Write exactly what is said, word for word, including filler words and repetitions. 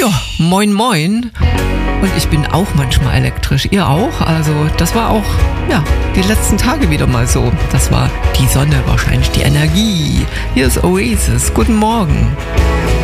Ja, moin moin. Und ich bin auch manchmal elektrisch. Ihr auch? Also das war auch, ja, die letzten Tage wieder mal so. Das war die Sonne wahrscheinlich, die Energie. Hier ist Oasis. Guten Morgen.